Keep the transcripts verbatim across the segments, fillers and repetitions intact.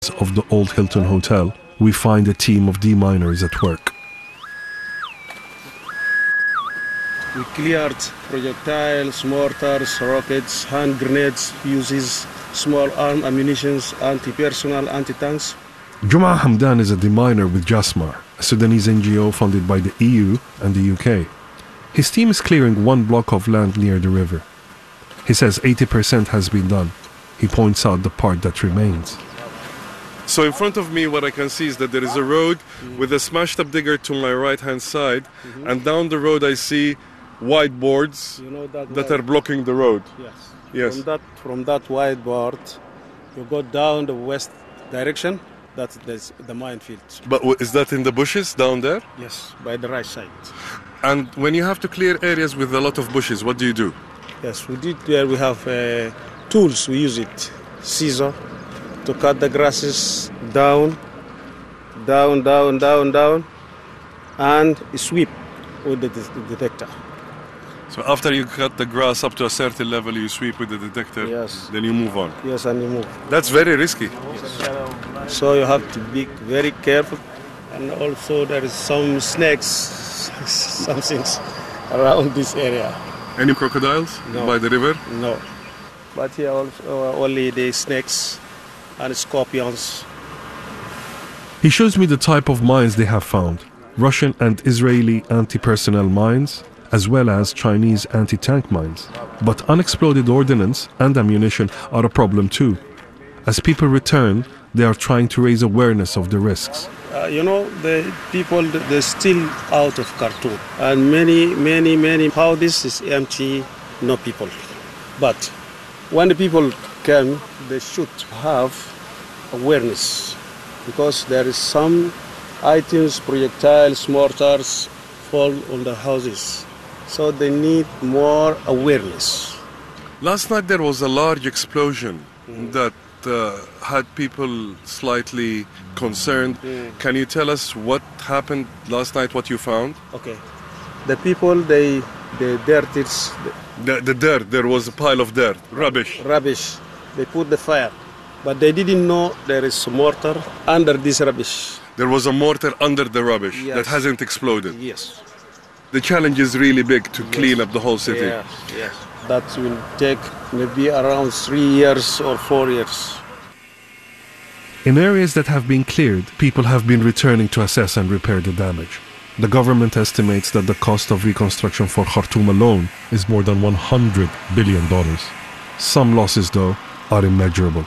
of the old Hilton Hotel, we find a team of deminers at work. We cleared projectiles, mortars, rockets, hand grenades, fuses, small arm ammunition, anti-personnel, anti-tanks. Juma Hamdan is a deminer with Jasmar, a Sudanese N G O funded by the E U and the U K. His team is clearing one block of land near the river. He says eighty percent has been done. He points out the part that remains. So in front of me what I can see is that there is a road mm-hmm. with a smashed up digger to my right hand side, mm-hmm. and down the road I see whiteboards you know that, that are blocking the road. Yes. Yes. From that, from that whiteboard, you go down the west direction, that's the, the minefield. But is that in the bushes down there? Yes, by the right side. And when you have to clear areas with a lot of bushes, what do you do? Yes, we did there. We have uh, tools, we use it. Scissor to cut the grasses down, down, down, down, down, and sweep with the de- detector. So after you cut the grass up to a certain level, you sweep with the detector, yes. Then you move on. Yes, and you move. That's very risky. Yes. So you have to be very careful. And also there is some snakes, some things around this area. Any crocodiles no. by the river? No. But here also only the snakes and scorpions. He shows me the type of mines they have found. Russian and Israeli anti-personnel mines, as well as Chinese anti-tank mines. But unexploded ordnance and ammunition are a problem too. As people return, they are trying to raise awareness of the risks. Uh, you know, the people, they're still out of Khartoum. And many, many, many houses is empty, no people. But when the people come, they should have awareness. Because there is some items, projectiles, mortars, fall on the houses. So they need more awareness. Last night there was a large explosion mm. that uh, had people slightly concerned. Mm. Can you tell us what happened last night, what you found? Okay. The people, they, the dirt is... The, the dirt, there was a pile of dirt, rubbish. Rubbish. They put the fire. But they didn't know there is a mortar under this rubbish. There was a mortar under the rubbish yes. that hasn't exploded. Yes. The challenge is really big to yes. clean up the whole city. Yes, yes. That will take maybe around three years or four years. In areas that have been cleared, people have been returning to assess and repair the damage. The government estimates that the cost of reconstruction for Khartoum alone is more than one hundred billion dollars. Some losses, though, are immeasurable.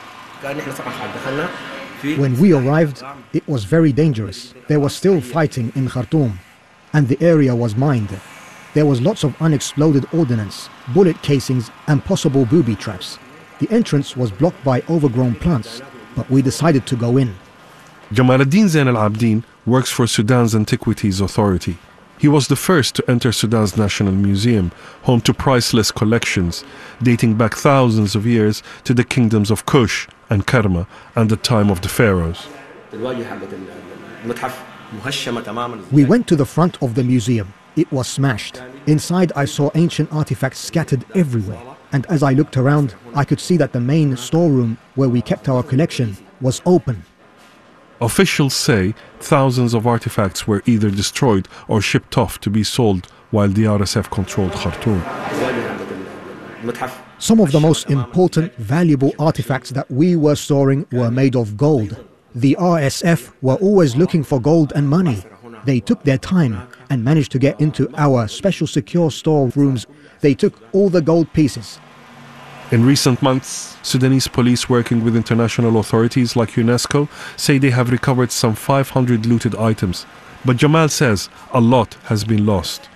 When we arrived, it was very dangerous. There was still fighting in Khartoum, and the area was mined. There was lots of unexploded ordnance, bullet casings and possible booby traps. The entrance was blocked by overgrown plants, but we decided to go in. Jamaluddin Zain al-Abidin works for Sudan's Antiquities Authority. He was the first to enter Sudan's National Museum, home to priceless collections dating back thousands of years to the kingdoms of Kush and Kerma and the time of the pharaohs. We went to the front of the museum. It was smashed. Inside I saw ancient artifacts scattered everywhere. And as I looked around, I could see that the main storeroom where we kept our collection was open. Officials say thousands of artifacts were either destroyed or shipped off to be sold while the R S F controlled Khartoum. Some of the most important, valuable artifacts that we were storing were made of gold. The R S F were always looking for gold and money. They took their time and managed to get into our special secure storerooms. They took all the gold pieces. In recent months, Sudanese police working with international authorities like UNESCO say they have recovered some five hundred looted items. But Jamal says a lot has been lost.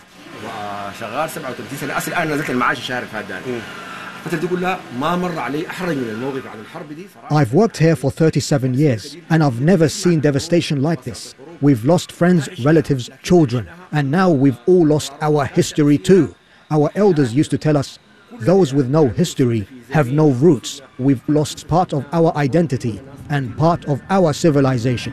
I've worked here for thirty-seven years and I've never seen devastation like this. We've lost friends, relatives, children, and now we've all lost our history too. Our elders used to tell us, those with no history have no roots. We've lost part of our identity and part of our civilization.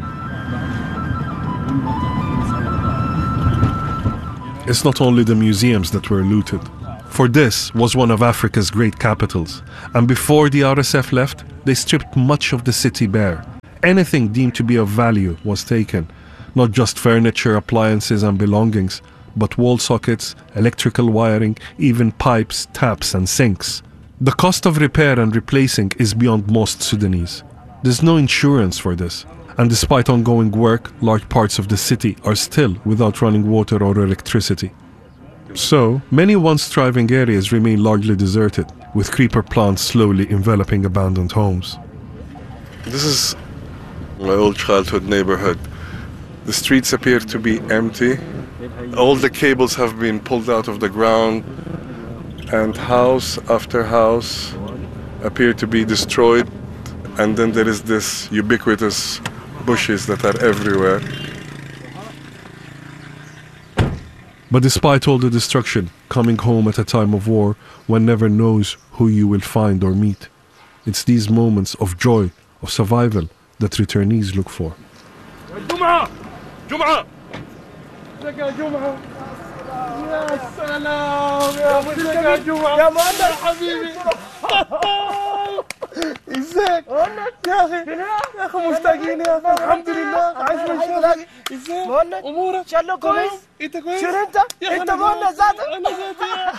It's not only the museums that were looted. For this was one of Africa's great capitals, and before the R S F left, they stripped much of the city bare. anything deemed to be of value was taken, not just furniture, appliances and belongings, but wall sockets, electrical wiring, even pipes, taps and sinks. The cost of repair and replacing is beyond most Sudanese. There's no insurance for this, and despite ongoing work, large parts of the city are still without running water or electricity. So, many once thriving areas remain largely deserted, with creeper plants slowly enveloping abandoned homes. This is my old childhood neighborhood. The streets appear to be empty. All the cables have been pulled out of the ground, and house after house appear to be destroyed. And then there is this ubiquitous bushes that are everywhere. But despite all the destruction, coming home at a time of war, one never knows who you will find or meet. It's these moments of joy, of survival, that returnees look for. جمعة جمعة يا جمعة يا سلام يا جمعة يا مهند حبيبي ازيك يا اخي يا اخي مشتاقين يا اخي الحمد لله عايش من شغلك ازيك امورك ان شاء الله كويس انت كويس شنو انت انت مهند ذاتك انا ذاتي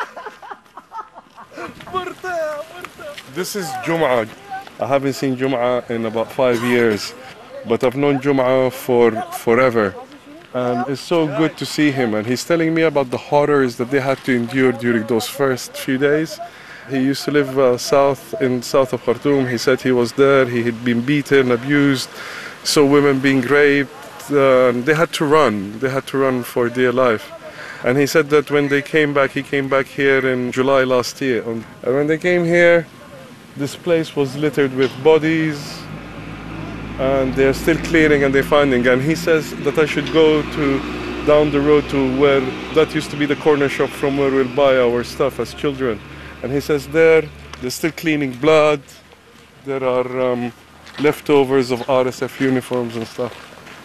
مرتاح مرتاح. This is Jum'a. I haven't seen Jum'a in about five years, but I've known Jum'a for forever. And it's so good to see him. And he's telling me about the horrors that they had to endure during those first few days. He used to live uh, south in south of Khartoum. He said he was there. He had been beaten, abused, saw women being raped. Uh, they had to run. They had to run for dear life. And he said that when they came back, he came back here in July last year. And when they came here, this place was littered with bodies, and they're still cleaning and they're finding. And he says that I should go to down the road to where that used to be the corner shop from where we'll buy our stuff as children. And he says there, they're still cleaning blood. There are um, leftovers of R S F uniforms and stuff.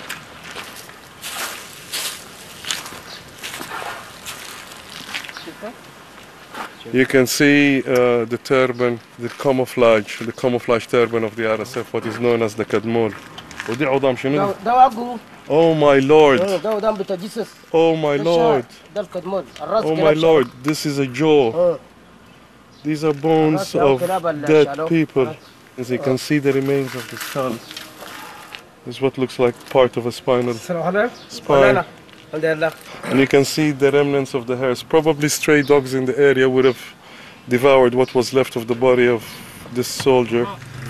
You can see uh, the turban, the camouflage, the camouflage turban of the R S F, what is known as the Kadmol. Oh my Lord! Oh my Lord! Oh my Lord! This is a jaw. These are bones of dead people. As you can see the remains of the skull. This is what looks like part of a spinal spine. And you can see the remnants of the hairs. Probably stray dogs in the area would have devoured what was left of the body of this soldier.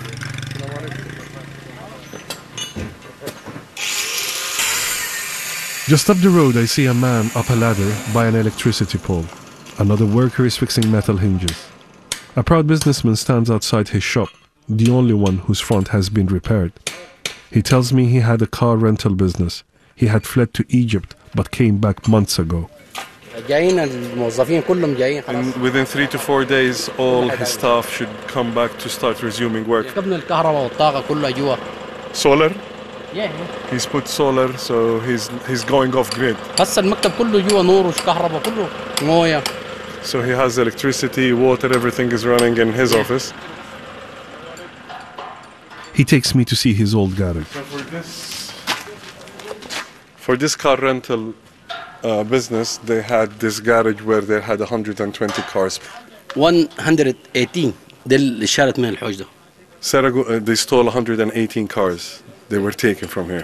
Just up the road, I see a man up a ladder by an electricity pole. Another worker is fixing metal hinges. A proud businessman stands outside his shop, the only one whose front has been repaired. He tells me he had a car rental business. He had fled to Egypt, but came back months ago. And within three to four days, all his staff should come back to start resuming work. Solar? Yeah. He's put solar, so he's he's going off grid. So he has electricity, water, everything is running in his office. He takes me to see his old garage. So for this, for this car rental uh, business, they had this garage where they had one hundred twenty cars. one hundred eighteen. Sarago, uh, they stole one hundred eighteen cars. They were taken from here.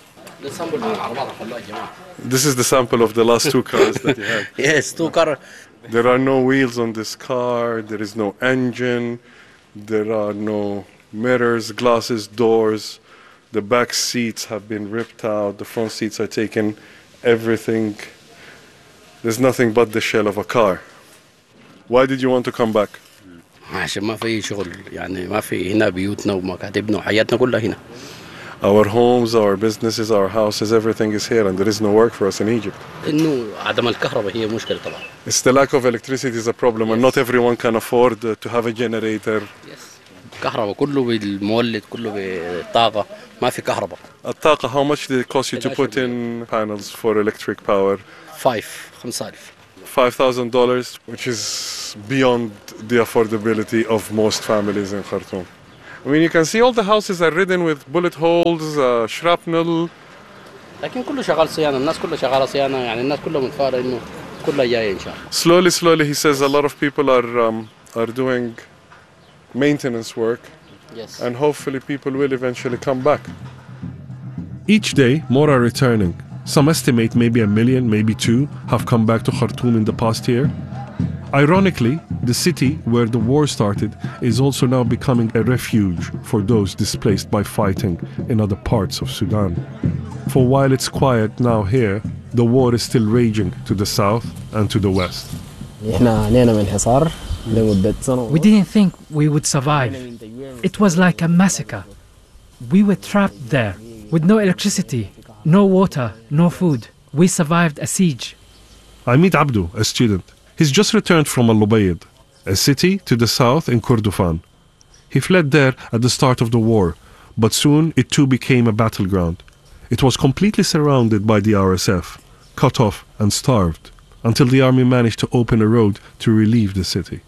This is the sample of the last two cars that you had. Yes, two cars. There are no wheels on this car. There is no engine. There are no mirrors, glasses, doors. The back seats have been ripped out. The front seats are taken. Everything. There's nothing but the shell of a car. Why did you want to come back? عشان ما في شغل يعني ما في هنا بيوتنا ومكاتبنا وحياتنا كلها هنا. Our homes, our businesses, our houses, everything is here, and there is no work for us in Egypt. إنه عدم الكهرباء هي مشكلة طبعا. It's the lack of electricity is a problem, and not everyone can afford uh, to have a generator. Yes. الكهرباء كله بالمولد كله بالطاقة ما في كهرباء. الطاقة, how much did it cost you to put in panels for electric power? Five, خمسة آلاف. Five thousand dollars, which is beyond the affordability of most families in Khartoum. I mean, you can see all the houses are ridden with bullet holes, uh, shrapnel. لكن كله شغال صيانة الناس كله شغالة صيانة يعني الناس كله متفائلة إنه كله جاي إن شاء الله. Slowly, slowly, he says a lot of people are um, are doing maintenance work. Yes. And hopefully people will eventually come back. Each day, more are returning. Some estimate maybe a million, maybe two, have come back to Khartoum in the past year. Ironically, the city where the war started is also now becoming a refuge for those displaced by fighting in other parts of Sudan. For while it's quiet now here, the war is still raging to the south and to the west. We didn't think we would survive. It was like a massacre. We were trapped there with no electricity, no water, no food. We survived a siege. I meet Abdu, a student. He's just returned from Al Lubayd, a city to the south in Kordofan. He fled there at the start of the war, but soon it too became a battleground. It was completely surrounded by the R S F, cut off and starved, until the army managed to open a road to relieve the city.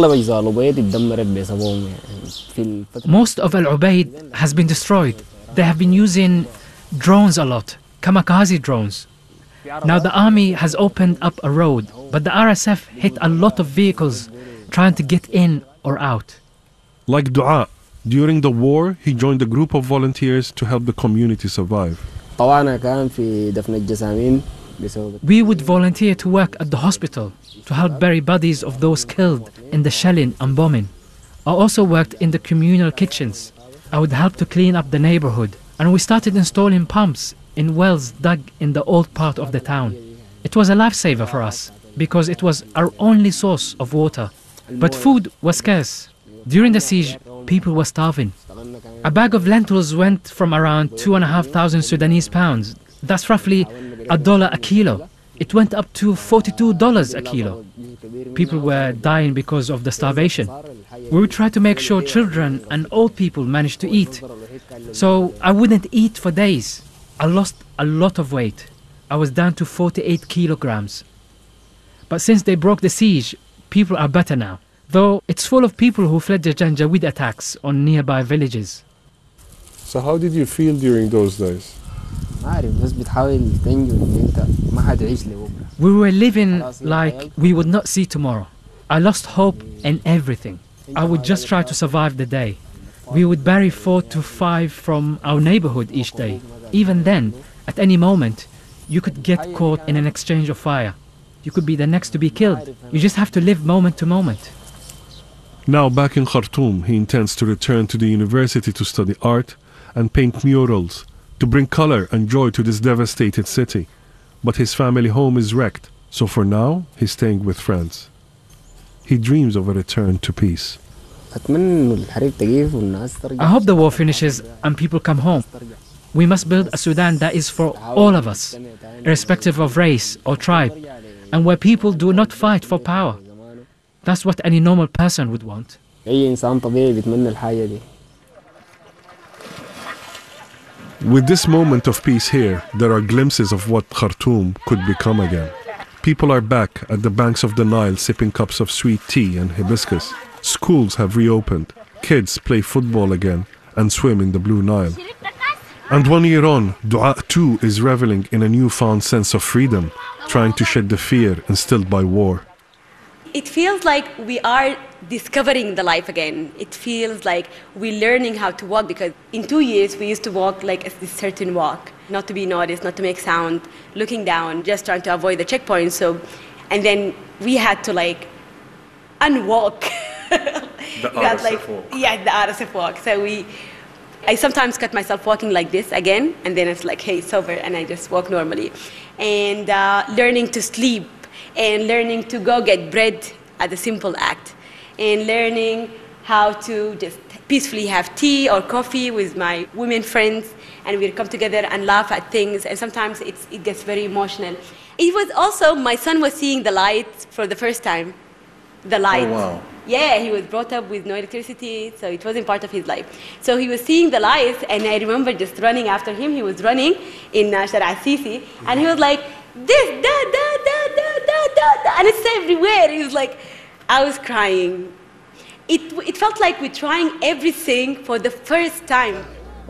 Most of Al Ubayd has been destroyed. They have been using drones a lot, kamikaze drones. Now the army has opened up a road, but the R S F hit a lot of vehicles trying to get in or out. Like Dua, during the war, he joined a group of volunteers to help the community survive. We would volunteer to work at the hospital to help bury bodies of those killed in the shelling and bombing. I also worked in the communal kitchens. I would help to clean up the neighborhood, and we started installing pumps in wells dug in the old part of the town. It was a lifesaver for us because it was our only source of water. But food was scarce. During the siege, people were starving. A bag of lentils went from around two and a half thousand Sudanese pounds. That's roughly a dollar a kilo. It went up to forty-two dollars a kilo. People were dying because of the starvation. We would try to make sure children and old people managed to eat. So I wouldn't eat for days. I lost a lot of weight. I was down to forty-eight kilograms. But since they broke the siege, people are better now. Though it's full of people who fled the Janjaweed attacks on nearby villages. So how did you feel during those days? We were living like we would not see tomorrow. I lost hope in everything. I would just try to survive the day. We would bury four to five from our neighborhood each day. Even then, at any moment, you could get caught in an exchange of fire. You could be the next to be killed. You just have to live moment to moment. Now back in Khartoum, he intends to return to the university to study art and paint murals to bring color and joy to this devastated city. But his family home is wrecked, so for now, he's staying with friends. He dreams of a return to peace. I hope the war finishes and people come home. We must build a Sudan that is for all of us, irrespective of race or tribe, and where people do not fight for power. That's what any normal person would want. With this moment of peace here, there are glimpses of what Khartoum could become again. People are back at the banks of the Nile sipping cups of sweet tea and hibiscus. Schools have reopened. Kids play football again and swim in the Blue Nile. And one year on, Dua too is reveling in a newfound sense of freedom, trying to shed the fear instilled by war. It feels like we are discovering the life again. It feels like we're learning how to walk, because in two years we used to walk like a certain walk, not to be noticed, not to make sound, looking down, just trying to avoid the checkpoints. So, and then we had to like unwalk. The R S F like, walk. Yeah, the R S F walk. So we, I sometimes cut myself walking like this again, and then it's like, hey, it's over, and I just walk normally. And uh, learning to sleep, and learning to go get bread at a simple act, and learning how to just peacefully have tea or coffee with my women friends, and we'd come together and laugh at things, and sometimes it's, it gets very emotional. It was also, my son was seeing the light for the first time. The light. Oh, wow. Yeah, he was brought up with no electricity, so it wasn't part of his life. So he was seeing the lights, and I remember just running after him. He was running in uh, Shara Sisi, and he was like, this, da, da, da, da, da, da, da, and it's everywhere. He was like, I was crying. It, it felt like we're trying everything for the first time.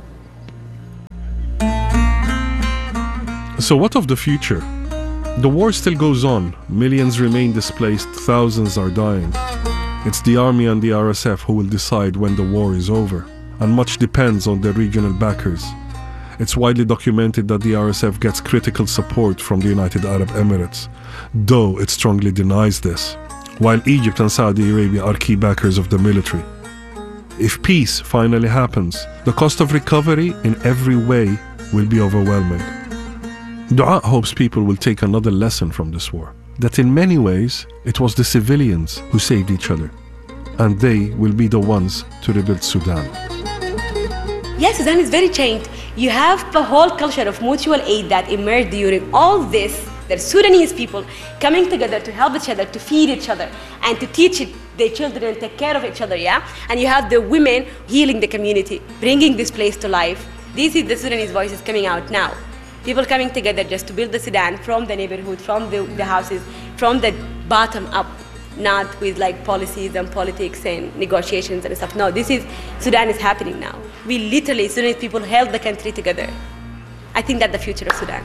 So what of the future? The war still goes on. Millions remain displaced, thousands are dying. It's the army and the R S F who will decide when the war is over, and much depends on the regional backers. It's widely documented that the R S F gets critical support from the United Arab Emirates, though it strongly denies this, while Egypt and Saudi Arabia are key backers of the military. If peace finally happens, the cost of recovery in every way will be overwhelming. Dua hopes people will take another lesson from this war, that in many ways it was the civilians who saved each other, and they will be the ones to rebuild Sudan. Yes, Sudan is very changed. You have the whole culture of mutual aid that emerged during all this. The Sudanese people coming together to help each other, to feed each other, and to teach it, their children and take care of each other, yeah? And you have the women healing the community, bringing this place to life. This is the Sudanese voices coming out now. People coming together just to build the Sudan from the neighborhood, from the, the houses, from the bottom up, not with like policies and politics and negotiations and stuff. No, this is, Sudan is happening now. We literally, Sudanese people held the country together. I think that's the future of Sudan.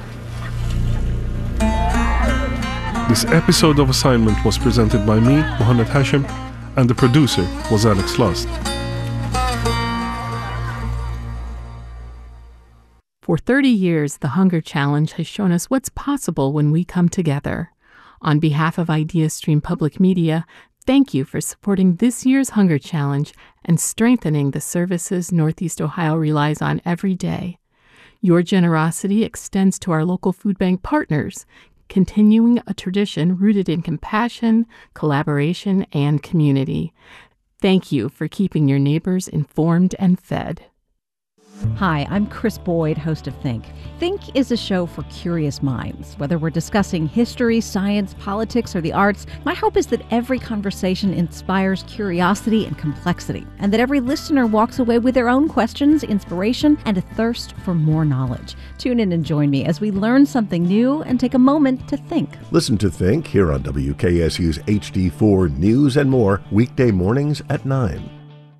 This episode of Assignment was presented by me, Mohammed Hashim, and the producer was Alex Lost. For thirty years, the Hunger Challenge has shown us what's possible when we come together. On behalf of IdeaStream Public Media, thank you for supporting this year's Hunger Challenge and strengthening the services Northeast Ohio relies on every day. Your generosity extends to our local food bank partners, continuing a tradition rooted in compassion, collaboration, and community. Thank you for keeping your neighbors informed and fed. Hi, I'm Chris Boyd, host of Think. Think is a show for curious minds. Whether we're discussing history, science, politics, or the arts, my hope is that every conversation inspires curiosity and complexity, and that every listener walks away with their own questions, inspiration, and a thirst for more knowledge. Tune in and join me as we learn something new and take a moment to think. Listen to Think here on W K S U's H D four News and More, weekday mornings at nine.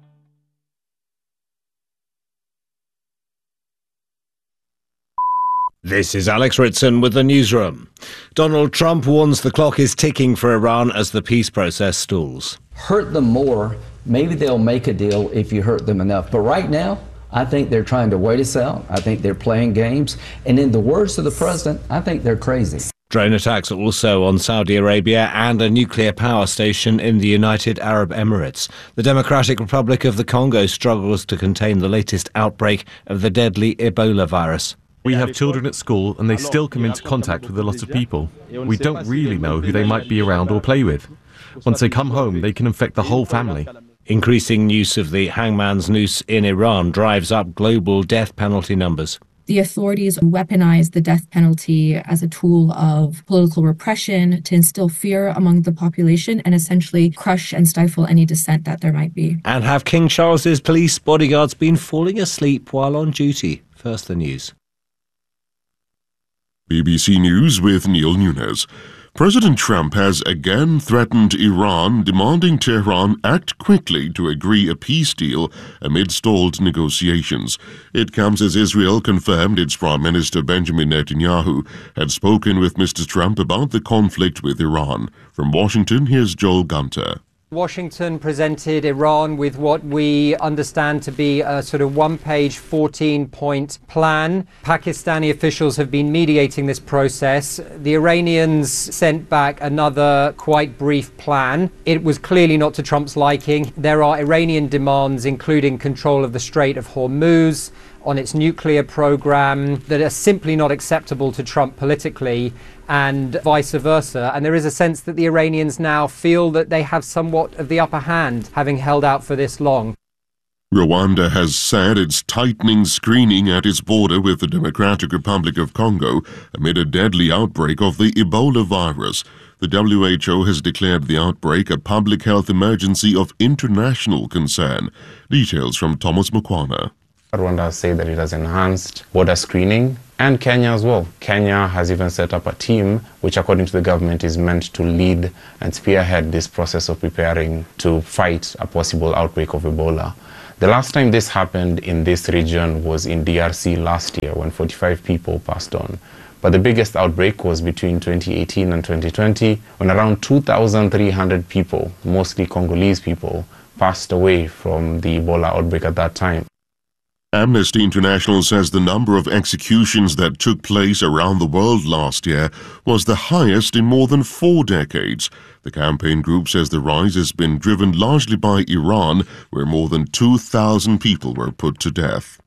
This is Alex Ritson with the newsroom. Donald Trump warns the clock is ticking for Iran as the peace process stalls. Hurt them more, maybe they'll make a deal if you hurt them enough. But right now, I think they're trying to wait us out. I think they're playing games. And in the words of the president, I think they're crazy. Drone attacks also on Saudi Arabia and a nuclear power station in the United Arab Emirates. The Democratic Republic of the Congo struggles to contain the latest outbreak of the deadly Ebola virus. We have children at school and they still come into contact with a lot of people. We don't really know who they might be around or play with. Once they come home, they can infect the whole family. Increasing use of the hangman's noose in Iran drives up global death penalty numbers. The authorities weaponize the death penalty as a tool of political repression to instill fear among the population and essentially crush and stifle any dissent that there might be. And have King Charles's police bodyguards been falling asleep while on duty? First, the news. B B C News with Neil Nunes. President Trump has again threatened Iran, demanding Tehran act quickly to agree a peace deal amid stalled negotiations. It comes as Israel confirmed its Prime Minister Benjamin Netanyahu had spoken with Mister Trump about the conflict with Iran. From Washington, here's Joel Gunter. Washington presented Iran with what we understand to be a sort of one-page, fourteen-point plan. Pakistani officials have been mediating this process. The Iranians sent back another quite brief plan. It was clearly not to Trump's liking. There are Iranian demands, including control of the Strait of Hormuz, on its nuclear program, that are simply not acceptable to Trump politically, and vice versa. And there is a sense that the Iranians now feel that they have somewhat of the upper hand, having held out for this long. Rwanda has said it's tightening screening at its border with the Democratic Republic of Congo amid a deadly outbreak of the Ebola virus. The W H O has declared the outbreak a public health emergency of international concern. Details from Thomas Mukwana. Rwanda has said that it has enhanced border screening, and Kenya as well. Kenya has even set up a team which, according to the government, is meant to lead and spearhead this process of preparing to fight a possible outbreak of Ebola. The last time this happened in this region was in D R C last year when forty-five people passed on. But the biggest outbreak was between twenty eighteen and twenty twenty when around two thousand three hundred people, mostly Congolese people, passed away from the Ebola outbreak at that time. Amnesty International says the number of executions that took place around the world last year was the highest in more than four decades. The campaign group says the rise has been driven largely by Iran, where more than two thousand people were put to death.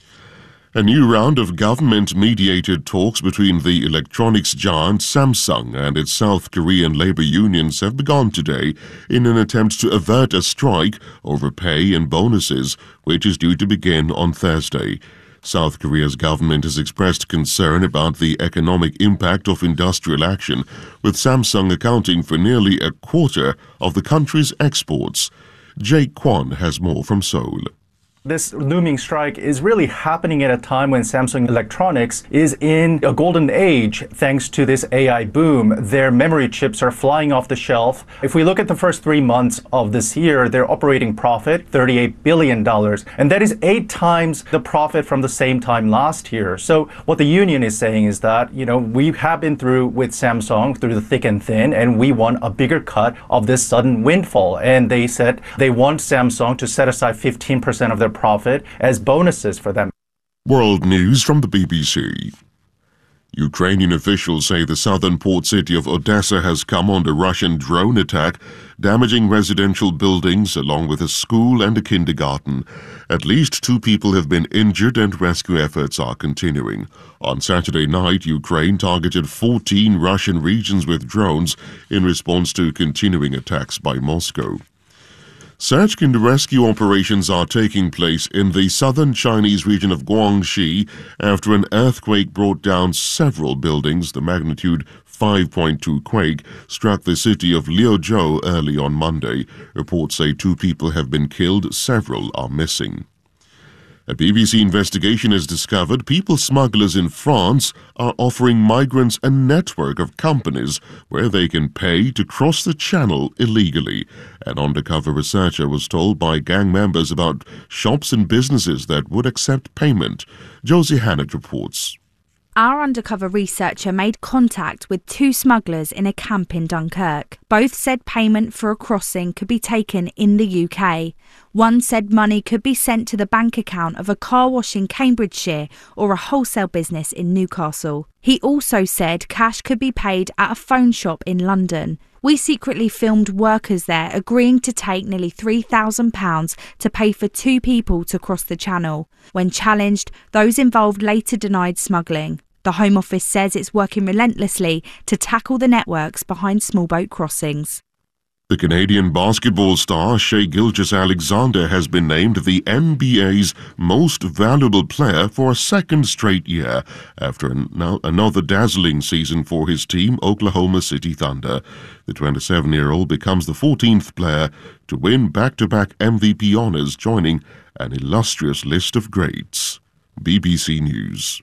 A new round of government-mediated talks between the electronics giant Samsung and its South Korean labor unions have begun today in an attempt to avert a strike over pay and bonuses, which is due to begin on Thursday. South Korea's government has expressed concern about the economic impact of industrial action, with Samsung accounting for nearly a quarter of the country's exports. Jake Kwon has more from Seoul. This looming strike is really happening at a time when Samsung Electronics is in a golden age thanks to this A I boom. Their memory chips are flying off the shelf. If we look at the first three months of this year, their operating profit, thirty-eight billion dollars, and that is eight times the profit from the same time last year. So what the union is saying is that, you know, we have been through with Samsung through the thick and thin, and we want a bigger cut of this sudden windfall. And they said they want Samsung to set aside fifteen percent of their profit as bonuses for them. World news from the B B C. Ukrainian officials say the southern port city of Odessa has come under Russian drone attack, damaging residential buildings along with a school and a kindergarten. At least two people have been injured and rescue efforts are continuing. On Saturday night, Ukraine targeted fourteen Russian regions with drones in response to continuing attacks by Moscow. Search and rescue operations are taking place in the southern Chinese region of Guangxi after an earthquake brought down several buildings. The magnitude five point two quake struck the city of Liuzhou early on Monday. Reports say two people have been killed, several are missing. A B B C investigation has discovered people smugglers in France are offering migrants a network of companies where they can pay to cross the channel illegally. An undercover researcher was told by gang members about shops and businesses that would accept payment. Josie Hannett reports. Our undercover researcher made contact with two smugglers in a camp in Dunkirk. Both said payment for a crossing could be taken in the U K. One said money could be sent to the bank account of a car wash in Cambridgeshire or a wholesale business in Newcastle. He also said cash could be paid at a phone shop in London. We secretly filmed workers there agreeing to take nearly three thousand pounds to pay for two people to cross the channel. When challenged, those involved later denied smuggling. The Home Office says it's working relentlessly to tackle the networks behind small boat crossings. The Canadian basketball star Shai Gilgeous-Alexander has been named the N B A's most valuable player for a second straight year after an- another dazzling season for his team, Oklahoma City Thunder. The twenty-seven-year-old becomes the fourteenth player to win back-to-back M V P honors, joining an illustrious list of greats. B B C News.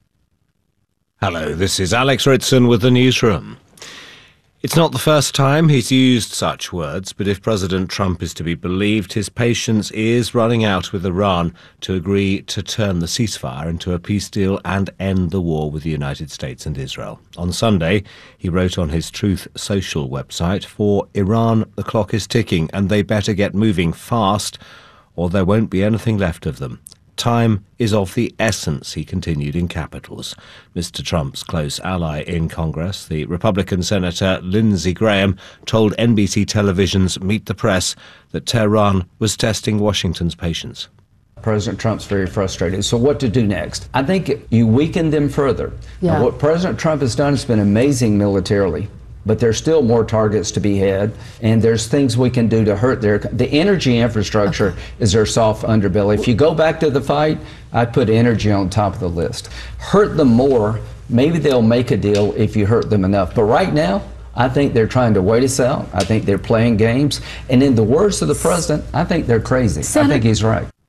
Hello, this is Alex Ritson with the newsroom. It's not the first time he's used such words, but if President Trump is to be believed, his patience is running out with Iran to agree to turn the ceasefire into a peace deal and end the war with the United States and Israel. On Sunday, he wrote on his Truth Social website, "For Iran, the clock is ticking and they better get moving fast or there won't be anything left of them. Time is of the essence," he continued in capitals. Mister Trump's close ally in Congress, the Republican Senator Lindsey Graham, told N B C Television's Meet the Press that Tehran was testing Washington's patience. President Trump's very frustrated. So what to do next? I think you weaken them further. Yeah. Now, what President Trump has done has been amazing militarily. But there's still more targets to be had, and there's things we can do to hurt their... The energy infrastructure is their soft underbelly. If you go back to the fight, I'd put energy on top of the list. Hurt them more, maybe they'll make a deal if you hurt them enough. But right now, I think they're trying to wait us out. I think they're playing games. And in the words of the president, I think they're crazy. Senator, I think he's right.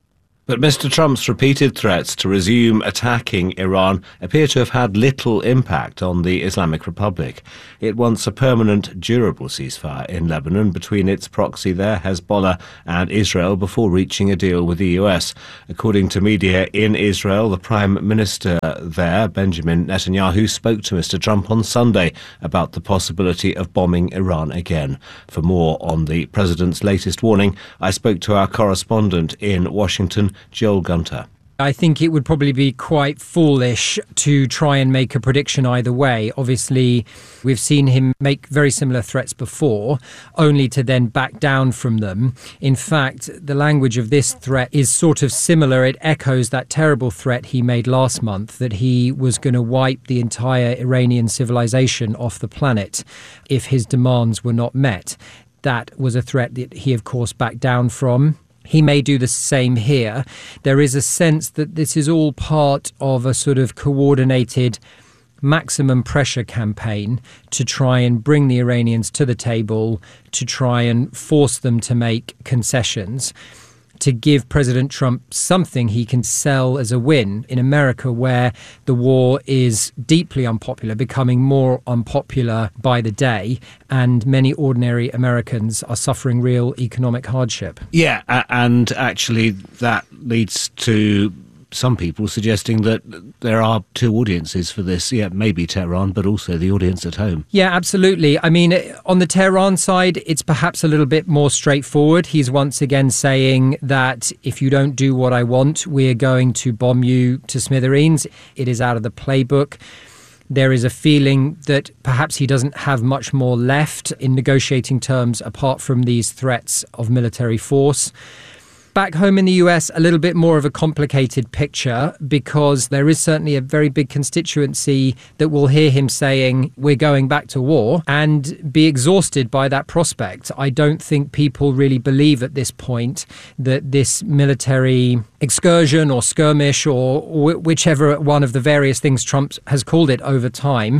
But Mister Trump's repeated threats to resume attacking Iran appear to have had little impact on the Islamic Republic. It wants a permanent, durable ceasefire in Lebanon between its proxy there, Hezbollah, and Israel before reaching a deal with the U S. According to media in Israel, the Prime Minister there, Benjamin Netanyahu, spoke to Mister Trump on Sunday about the possibility of bombing Iran again. For more on the president's latest warning, I spoke to our correspondent in Washington, Joel Gunter. I think it would probably be quite foolish to try and make a prediction either way. Obviously, we've seen him make very similar threats before, only to then back down from them. In fact, the language of this threat is sort of similar. It echoes that terrible threat he made last month, that he was going to wipe the entire Iranian civilization off the planet if his demands were not met. That was a threat that he, of course, backed down from. He may do the same here. There is a sense that this is all part of a sort of coordinated maximum pressure campaign to try and bring the Iranians to the table, to try and force them to make concessions, to give President Trump something he can sell as a win in America, where the war is deeply unpopular, becoming more unpopular by the day, and many ordinary Americans are suffering real economic hardship. Yeah, and actually that leads to some people suggesting that there are two audiences for this. Yeah, maybe Tehran, but also the audience at home. Yeah, absolutely. I mean, on the Tehran side, it's perhaps a little bit more straightforward. He's once again saying that if you don't do what I want, we're going to bomb you to smithereens. It is out of the playbook. There is a feeling that perhaps he doesn't have much more left in negotiating terms apart from these threats of military force. Back home in the U S, a little bit more of a complicated picture, because there is certainly a very big constituency that will hear him saying we're going back to war and be exhausted by that prospect. I don't think people really believe at this point that this military excursion or skirmish, or wh- whichever one of the various things Trump has called it over time,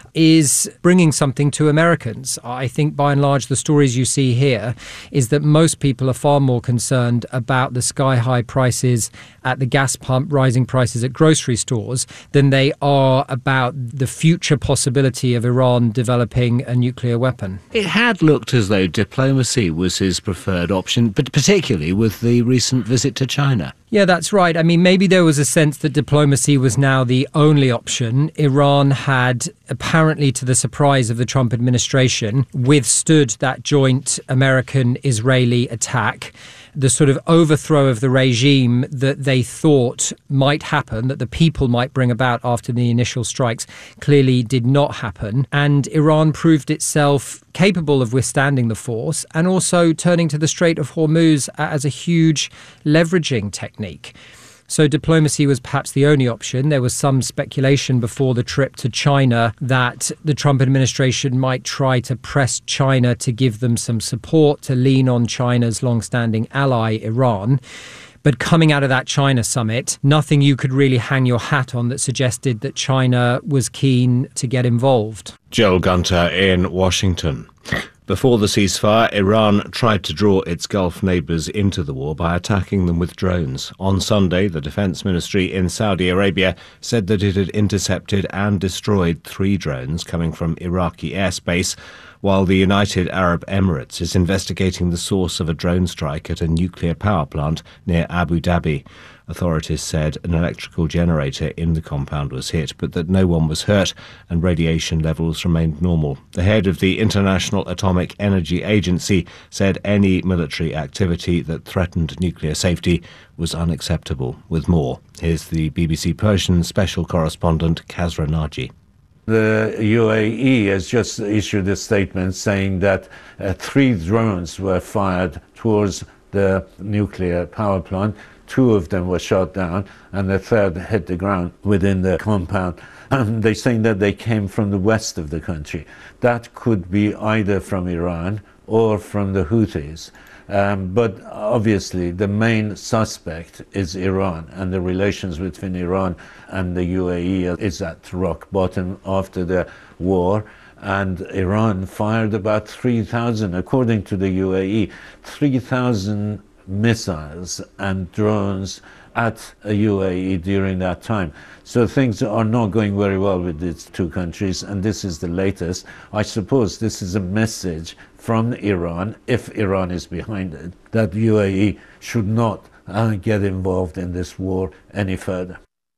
is bringing something to Americans. I think by and large the stories you see here is that most people are far more concerned about the sky-high prices at the gas pump, rising prices at grocery stores, than they are about the future possibility of Iran developing a nuclear weapon. It had looked as though diplomacy was his preferred option, but particularly with the recent visit to China. Yeah, that's right. I mean, maybe there was a sense that diplomacy was now the only option. Iran had, apparently to the surprise of the Trump administration, withstood that joint American-Israeli attack. The sort of overthrow of the regime that they thought might happen, that the people might bring about after the initial strikes, clearly did not happen. And Iran proved itself capable of withstanding the force and also turning to the Strait of Hormuz as a huge leveraging technique. So diplomacy was perhaps the only option. There was some speculation before the trip to China that the Trump administration might try to press China to give them some support, to lean on China's long-standing ally, Iran. But coming out of that China summit, nothing you could really hang your hat on that suggested that China was keen to get involved. Joel Gunter in Washington. Before the ceasefire, Iran tried to draw its Gulf neighbours into the war by attacking them with drones. On Sunday, the Defence Ministry in Saudi Arabia said that it had intercepted and destroyed three drones coming from Iraqi airspace, while the United Arab Emirates is investigating the source of a drone strike at a nuclear power plant near Abu Dhabi. Authorities said an electrical generator in the compound was hit, but that no one was hurt and radiation levels remained normal. The head of the International Atomic Energy Agency said any military activity that threatened nuclear safety was unacceptable. With more, here's the B B C Persian special correspondent Kazra Naji. The U A E has just issued a statement saying that uh, three drones were fired towards the nuclear power plant. Two of them were shot down, and the third hit the ground within the compound. And they're saying that they came from the west of the country. That could be either from Iran or from the Houthis. Um, but obviously the main suspect is Iran, and the relations between Iran and the U A E is at rock bottom after the war. And Iran fired about three thousand, according to the U A E, three thousand missiles and drones at a U A E during that time. So things are not going very well with these two countries, and this is the latest. I suppose this is a message from Iran, if Iran is behind it, that U A E should not uh, get involved in this war any further.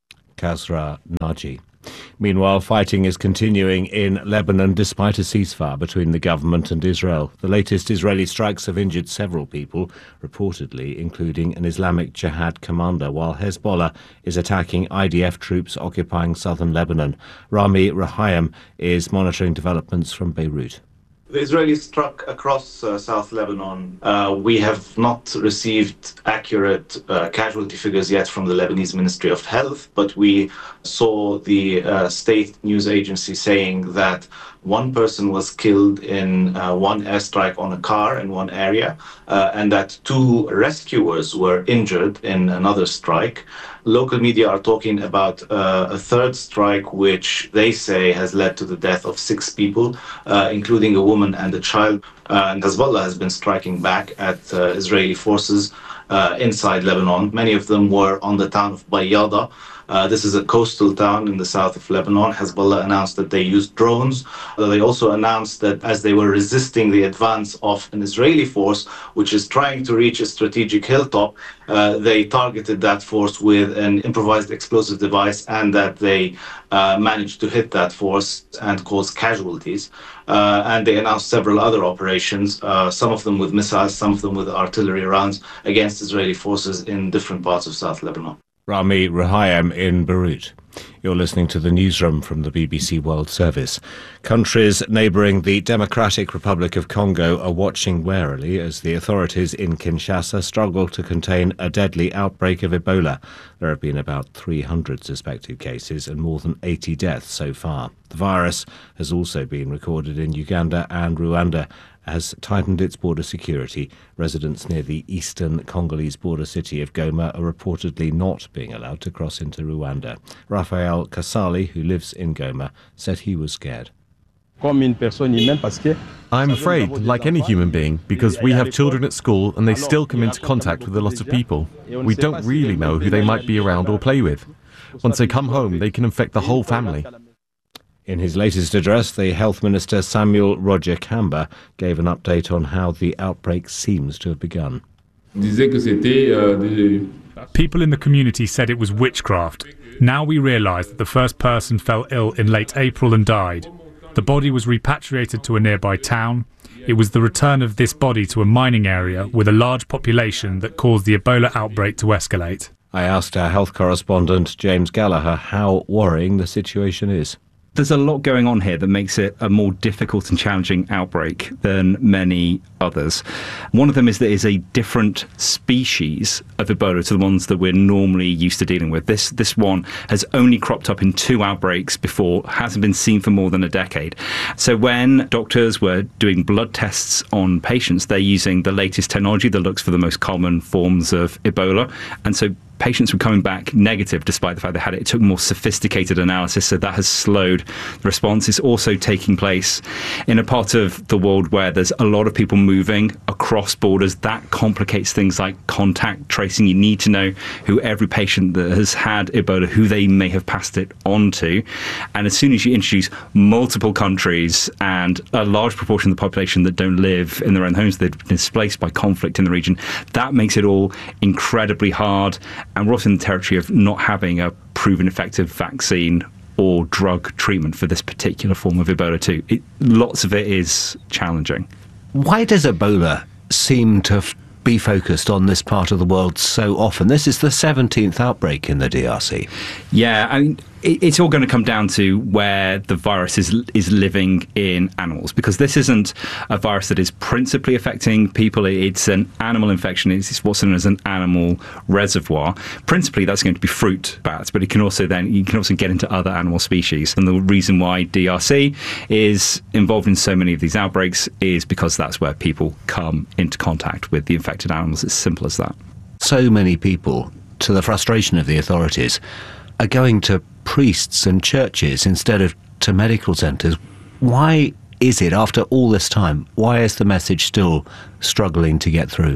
Kasra Naji. Meanwhile, fighting is continuing in Lebanon despite a ceasefire between the government and Israel. The latest Israeli strikes have injured several people, reportedly including an Islamic Jihad commander, while Hezbollah is attacking I D F troops occupying southern Lebanon. Rami Rahayem is monitoring developments from Beirut. The Israelis struck across uh, South Lebanon. Uh, we have not received accurate uh, casualty figures yet from the Lebanese Ministry of Health, but we saw the uh, state news agency saying that one person was killed in uh, one airstrike on a car in one area, uh, and that two rescuers were injured in another strike. Local media are talking about uh, a third strike, which they say has led to the death of six people, uh, including a woman and a child. Uh, and Hezbollah has been striking back at uh, Israeli forces uh, inside Lebanon. Many of them were on the town of Bayada. Uh, this is a coastal town in the south of Lebanon. Hezbollah announced that they used drones. Uh, they also announced that as they were resisting the advance of an Israeli force, which is trying to reach a strategic hilltop, uh, they targeted that force with an improvised explosive device, and that they uh, managed to hit that force and cause casualties. Uh, and they announced several other operations, uh, some of them with missiles, some of them with artillery rounds, against Israeli forces in different parts of South Lebanon. Rami Rahayem in Beirut. You're listening to the newsroom from the B B C World Service. Countries neighbouring the Democratic Republic of Congo are watching warily as the authorities in Kinshasa struggle to contain a deadly outbreak of Ebola. There have been about three hundred suspected cases and more than eighty deaths so far. The virus has also been recorded in Uganda, and Rwanda has tightened its border security. Residents near the eastern Congolese border city of Goma are reportedly not being allowed to cross into Rwanda. Raphael Kasali, who lives in Goma, said he was scared. I'm afraid, like any human being, because we have children at school and they still come into contact with a lot of people. We don't really know who they might be around or play with. Once they come home, they can infect the whole family. In his latest address, the Health Minister Samuel Roger Kamba gave an update on how the outbreak seems to have begun. People in the community said it was witchcraft. Now we realise that the first person fell ill in late April and died. The body was repatriated to a nearby town. It was the return of this body to a mining area with a large population that caused the Ebola outbreak to escalate. I asked our health correspondent James Gallagher how worrying the situation is. There's a lot going on here that makes it a more difficult and challenging outbreak than many others. One of them is that it's a different species of Ebola to the ones that we're normally used to dealing with. This this one has only cropped up in two outbreaks before, hasn't been seen for more than a decade. So when doctors were doing blood tests on patients, they're using the latest technology that looks for the most common forms of Ebola. And so patients were coming back negative despite the fact they had it. It took more sophisticated analysis, so that has slowed the response. It's also taking place in a part of the world where there's a lot of people moving across borders. That complicates things like contact tracing. You need to know who every patient that has had Ebola, who they may have passed it on to. And as soon as you introduce multiple countries and a large proportion of the population that don't live in their own homes, they've been displaced by conflict in the region, that makes it all incredibly hard. And we're also in the territory of not having a proven effective vaccine or drug treatment for this particular form of Ebola too. It, lots of it is challenging. Why does Ebola seem to f- be focused on this part of the world so often? This is the seventeenth outbreak in the D R C. Yeah, I mean, it, it's all going to come down to where the virus is is living in animals, because this isn't a virus that is principally affecting people. It's an animal infection. It's what's known as an animal reservoir. Principally, that's going to be fruit bats, but it can also then you can also get into other animal species. And the reason why D R C is involved in so many of these outbreaks is because that's where people come into contact with the infected animals. It's simple as that. So many people, to the frustration of the authorities, are going to priests and churches instead of to medical centres. Why is it, after all this time, why is the message still struggling to get through?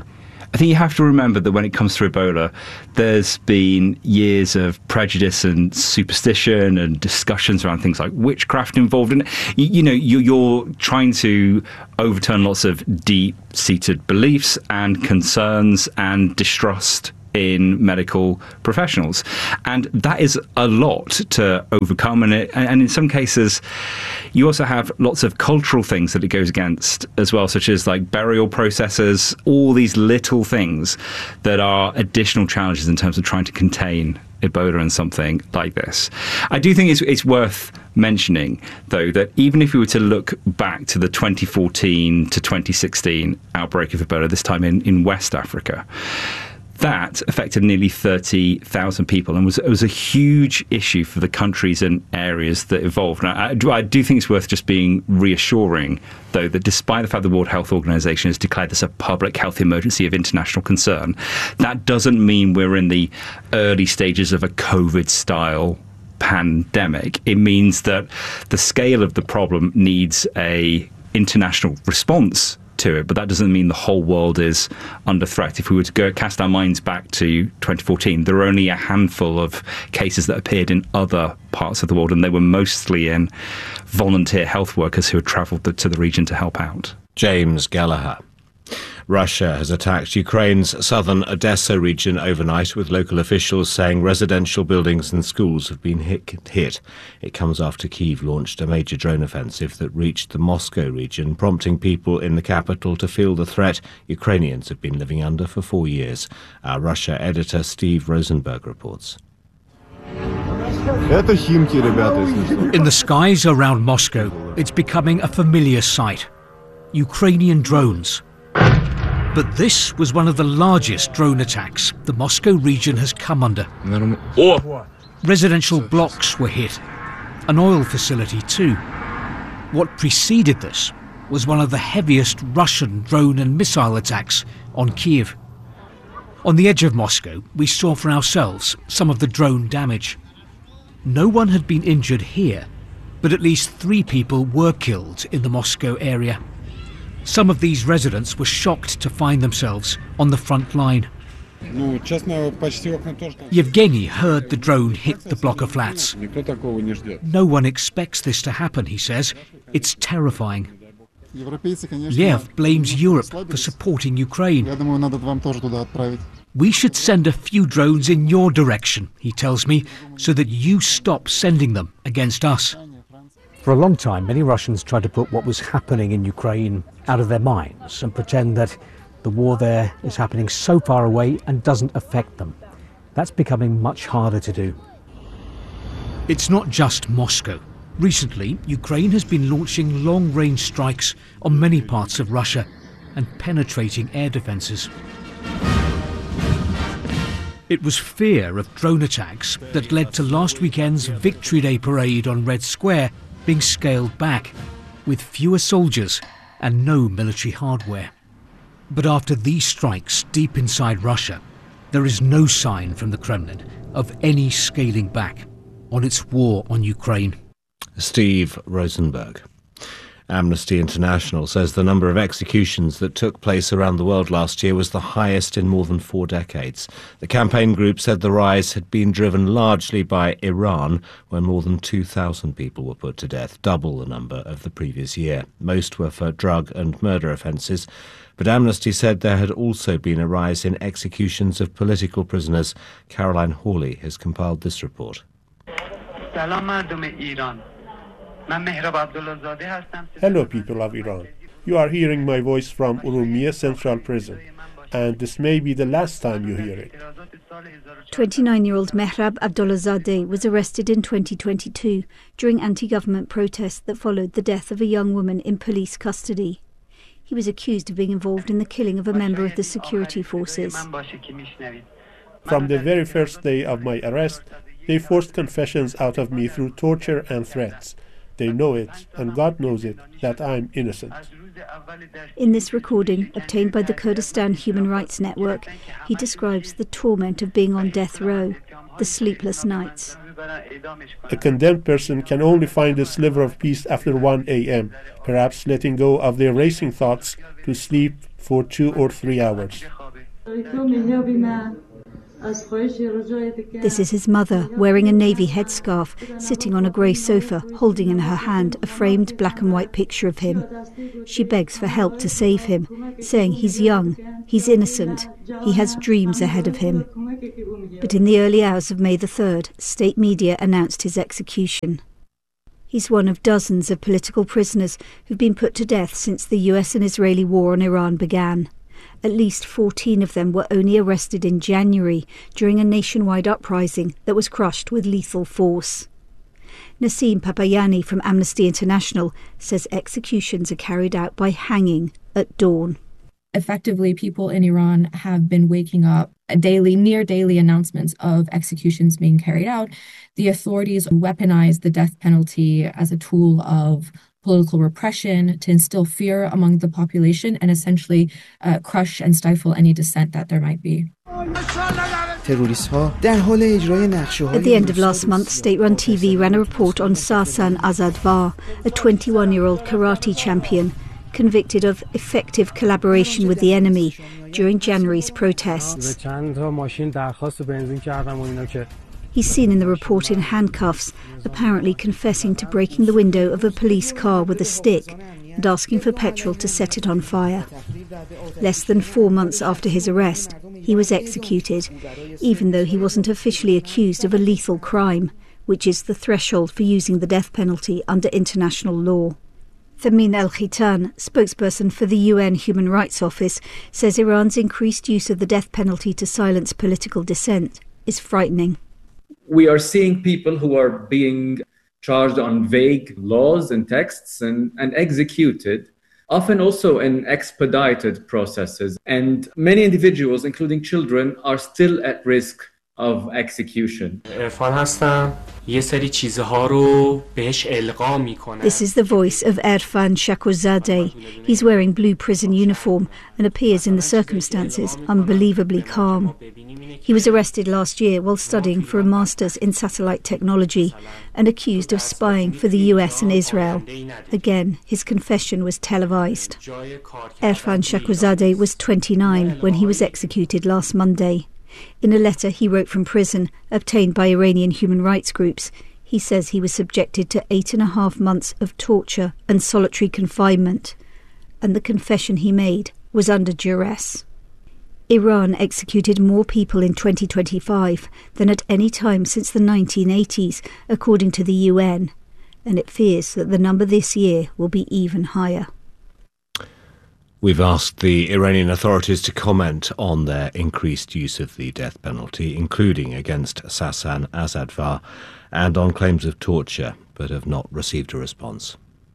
I think you have to remember that when it comes to Ebola, there's been years of prejudice and superstition and discussions around things like witchcraft involved in it. You, you know, you, you're trying to overturn lots of deep-seated beliefs and concerns and distrust in medical professionals, and that is a lot to overcome. And, it, and in some cases, you also have lots of cultural things that it goes against as well, such as like burial processes, all these little things that are additional challenges in terms of trying to contain Ebola and something like this. I do think it's, it's worth mentioning, though, that even if we were to look back to the twenty fourteen to twenty sixteen outbreak of Ebola, this time in, in West Africa, that affected nearly thirty thousand people and was it was a huge issue for the countries and areas that evolved. Now, I, do, I do think it's worth just being reassuring, though, that despite the fact the World Health Organization has declared this a public health emergency of international concern, that doesn't mean we're in the early stages of a COVID-style pandemic. It means that the scale of the problem needs a international response to it, but that doesn't mean the whole world is under threat. If we were to go cast our minds back to twenty fourteen, there were only a handful of cases that appeared in other parts of the world, and they were mostly in volunteer health workers who had travelled to the region to help out. James Gallagher. Russia has attacked Ukraine's southern Odessa region overnight, with local officials saying residential buildings and schools have been hit. hit. It comes after Kyiv launched a major drone offensive that reached the Moscow region, prompting people in the capital to feel the threat Ukrainians have been living under for four years. Our Russia editor Steve Rosenberg reports. In the skies around Moscow, it's becoming a familiar sight. Ukrainian drones. But this was one of the largest drone attacks the Moscow region has come under. Oh. Residential blocks were hit, an oil facility too. What preceded this was one of the heaviest Russian drone and missile attacks on Kyiv. On the edge of Moscow, we saw for ourselves some of the drone damage. No one had been injured here, but at least three people were killed in the Moscow area. Some of these residents were shocked to find themselves on the front line. Yevgeny heard the drone hit the block of flats. No one expects this to happen, he says. It's terrifying. Lev blames Europe for supporting Ukraine. We should send a few drones in your direction, he tells me, so that you stop sending them against us. For a long time, many Russians tried to put what was happening in Ukraine out of their minds and pretend that the war there is happening so far away and doesn't affect them. That's becoming much harder to do. It's not just Moscow. Recently, Ukraine has been launching long-range strikes on many parts of Russia and penetrating air defences. It was fear of drone attacks that led to last weekend's Victory Day parade on Red Square being scaled back, with fewer soldiers and no military hardware. But after these strikes deep inside Russia, there is no sign from the Kremlin of any scaling back on its war on Ukraine. Steve Rosenberg. Amnesty International says the number of executions that took place around the world last year was the highest in more than four decades. The campaign group said the rise had been driven largely by Iran, where more than two thousand people were put to death, double the number of the previous year. Most were for drug and murder offences, but Amnesty said there had also been a rise in executions of political prisoners. Caroline Hawley has compiled this report. Hello, people of Iran. You are hearing my voice from Urumiyeh Central Prison, and this may be the last time you hear it. twenty-nine-year-old Mehrab Abdullahzadeh was arrested in twenty twenty-two during anti-government protests that followed the death of a young woman in police custody. He was accused of being involved in the killing of a member of the security forces. From the very first day of my arrest, they forced confessions out of me through torture and threats. They know it, and God knows it, that I'm innocent. In this recording, obtained by the Kurdistan Human Rights Network, he describes the torment of being on death row, the sleepless nights. A condemned person can only find a sliver of peace after one a m, perhaps letting go of their racing thoughts to sleep for two or three hours. This is his mother, wearing a navy headscarf, sitting on a grey sofa, holding in her hand a framed black and white picture of him. She begs for help to save him, saying he's young, he's innocent, he has dreams ahead of him. But in the early hours of May the third, state media announced his execution. He's one of dozens of political prisoners who've been put to death since the U S and Israeli war on Iran began. At least fourteen of them were only arrested in January during a nationwide uprising that was crushed with lethal force. Nassim Papayani from Amnesty International says executions are carried out by hanging at dawn. Effectively, people in Iran have been waking up daily, near daily announcements of executions being carried out. The authorities weaponize the death penalty as a tool of political repression to instill fear among the population and essentially uh, crush and stifle any dissent that there might be. At the end of last month, state-run T V ran a report on Sahsan Azadvar, a twenty-one-year-old karate champion, convicted of effective collaboration with the enemy during January's protests. He's seen in the report in handcuffs, apparently confessing to breaking the window of a police car with a stick and asking for petrol to set it on fire. Less than four months after his arrest, he was executed, even though he wasn't officially accused of a lethal crime, which is the threshold for using the death penalty under international law. Thamin El-Khitan, spokesperson for the U N Human Rights Office, says Iran's increased use of the death penalty to silence political dissent is frightening. We are seeing people who are being charged on vague laws and texts and, and executed, often also in expedited processes. And many individuals, including children, are still at risk of execution. This is the voice of Erfan Shakurzadeh. He's wearing blue prison uniform and appears in the circumstances unbelievably calm. He was arrested last year while studying for a master's in satellite technology and accused of spying for the U S and Israel. Again, his confession was televised. Erfan Shakurzadeh was twenty-nine when he was executed last Monday. In a letter he wrote from prison, obtained by Iranian human rights groups, he says he was subjected to eight and a half months of torture and solitary confinement, and the confession he made was under duress. Iran executed more people in twenty twenty-five than at any time since the nineteen eighties, according to the U N, and it fears that the number this year will be even higher. We've asked the Iranian authorities to comment on their increased use of the death penalty, including against Sahsan Azadvar, and on claims of torture, but have not received a response.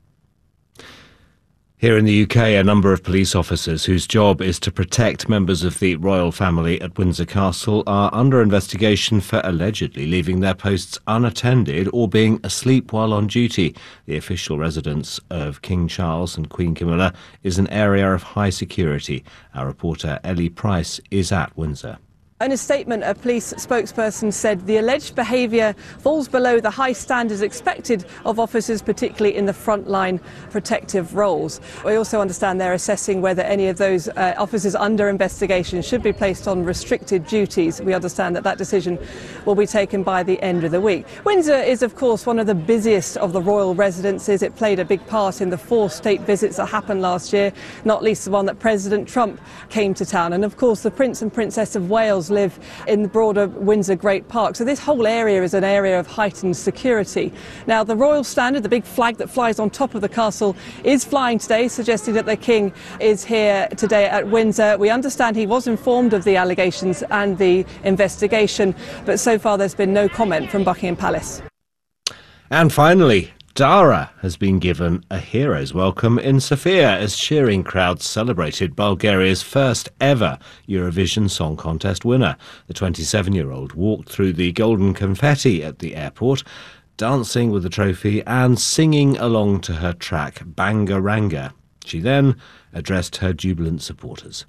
Here in the U K, a number of police officers whose job is to protect members of the royal family at Windsor Castle are under investigation for allegedly leaving their posts unattended or being asleep while on duty. The official residence of King Charles and Queen Camilla is an area of high security. Our reporter Ellie Price is at Windsor. In a statement, a police spokesperson said the alleged behaviour falls below the high standards expected of officers, particularly in the frontline protective roles. We also understand they're assessing whether any of those uh, officers under investigation should be placed on restricted duties. We understand that that decision will be taken by the end of the week. Windsor is, of course, one of the busiest of the royal residences. It played a big part in the four state visits that happened last year, not least the one that President Trump came to town. And, of course, the Prince and Princess of Wales live in the broader Windsor Great Park. So this whole area is an area of heightened security. Now, the royal standard, the big flag that flies on top of the castle, is flying today, suggesting that the King is here today at Windsor. We understand he was informed of the allegations and the investigation, but so far there's been no comment from Buckingham Palace. And finally, Dara has been given a hero's welcome in Sofia as cheering crowds celebrated Bulgaria's first ever Eurovision Song Contest winner. The twenty-seven-year-old walked through the golden confetti at the airport, dancing with the trophy and singing along to her track Bangaranga. She then addressed her jubilant supporters.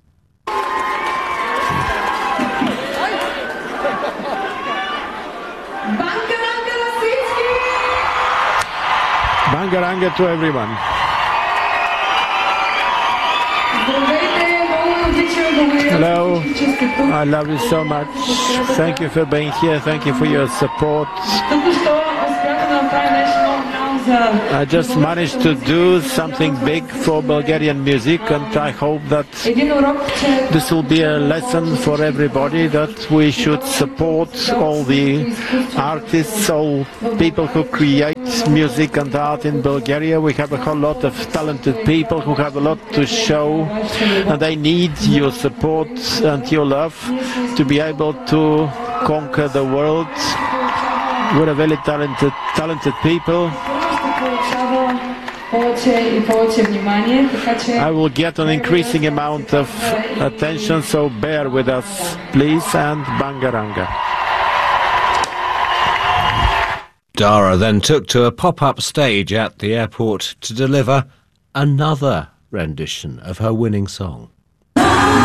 Bangaranga to everyone. Hello, I love you so much. Thank you for being here. Thank you for your support. I just managed to do something big for Bulgarian music, and I hope that this will be a lesson for everybody, that we should support all the artists, all people who create music and art in Bulgaria. We have a whole lot of talented people who have a lot to show, and they need your support and your love to be able to conquer the world. We're a very talented, talented people. I will get an increasing amount of attention, so bear with us, please, and Bangaranga. Dara then took to a pop-up stage at the airport to deliver another rendition of her winning song.